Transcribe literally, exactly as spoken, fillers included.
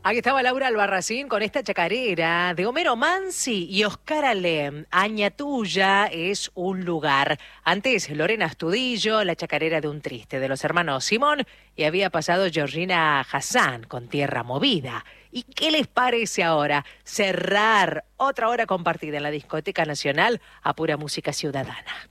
Aquí estaba Laura Albarracín con esta chacarera de Homero Mansi y Oscar Alem. Añatuya es un lugar. Antes Lorena Astudillo, la chacarera de un triste de los hermanos Simón, y había pasado Georgina Hassan con Tierra Movida. ¿Y qué les parece ahora cerrar otra hora compartida en la Discoteca Nacional a pura música ciudadana?